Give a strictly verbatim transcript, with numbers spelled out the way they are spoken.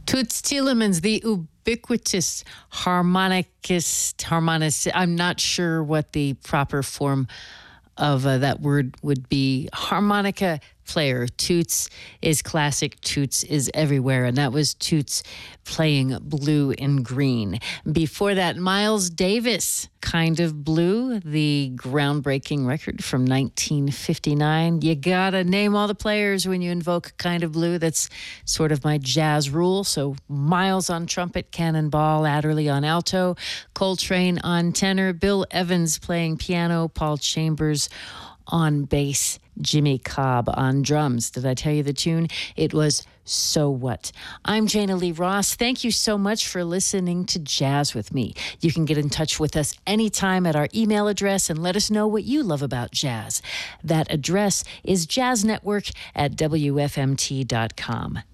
Toots Thielemans, the ubiquitous harmonicist, harmonicist. I'm not sure what the proper form of uh, that word would be. Harmonica player. Toots is classic. Toots is everywhere. And that was Toots playing Blue and Green. Before that, Miles Davis, Kind of Blue, the groundbreaking record from nineteen fifty-nine. You gotta name all the players when you invoke Kind of Blue. That's sort of my jazz rule. So Miles on trumpet, Cannonball Adderley on alto, Coltrane on tenor, Bill Evans playing piano, Paul Chambers on bass, Jimmy Cobb on drums. Did I tell you the tune? It was So What. I'm Jana Lee Ross. Thank you so much for listening to Jazz with me. You can get in touch with us anytime at our email address and let us know what you love about jazz. That address is jazznetwork at W F M T dot com.